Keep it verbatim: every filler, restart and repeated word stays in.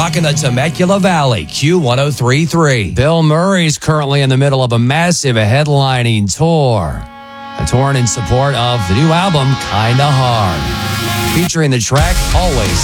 rocking the Temecula Valley, Q one oh three point three. Bill Murray's currently in the middle of a massive headlining tour. A tour in support of the new album, Kinda Hard. Featuring the track Always